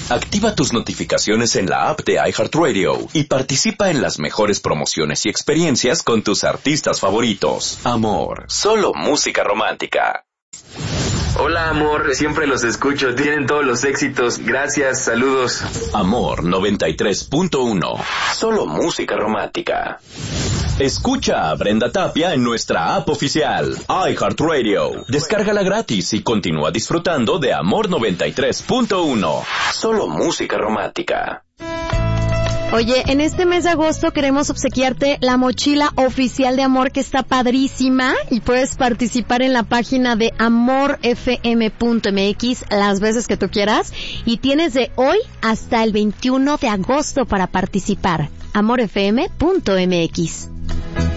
Activa tus notificaciones en la app de iHeartRadio y participa en las mejores promociones y experiencias con tus artistas favoritos. Amor, solo música romántica. Hola, amor, siempre los escucho, tienen todos los éxitos. Gracias, saludos. Amor 93.1, solo música romántica. Escucha a Brenda Tapia en nuestra app oficial, iHeartRadio. Descárgala gratis y continúa disfrutando de Amor 93.1, solo música romántica. Oye, en este mes de agosto queremos obsequiarte la mochila oficial de Amor, que está padrísima, y puedes participar en la página de amorfm.mx las veces que tú quieras, y tienes de hoy hasta el 21 de agosto para participar. amorfm.mx.